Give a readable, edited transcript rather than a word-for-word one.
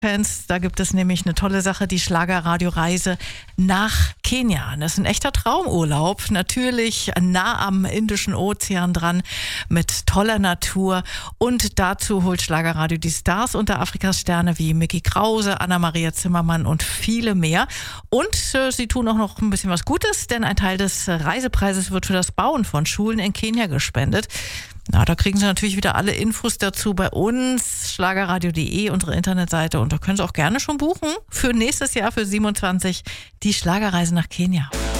Fans, da gibt es nämlich eine tolle Sache, die Schlagerradio-Reise nach Kenia. Das ist ein echter Traumurlaub, natürlich nah am Indischen Ozean dran, mit toller Natur. Und dazu holt Schlagerradio die Stars unter Afrikas Sterne wie Micky Krause, Anna-Maria Zimmermann und viele mehr. Und sie tun auch noch ein bisschen was Gutes, denn ein Teil des Reisepreises wird für das Bauen von Schulen in Kenia gespendet. Na, da kriegen Sie natürlich wieder alle Infos dazu bei uns, schlagerradio.de, unsere Internetseite. Und da können Sie auch gerne schon buchen für nächstes Jahr, für 27, die Schlagerreise nach Kenia.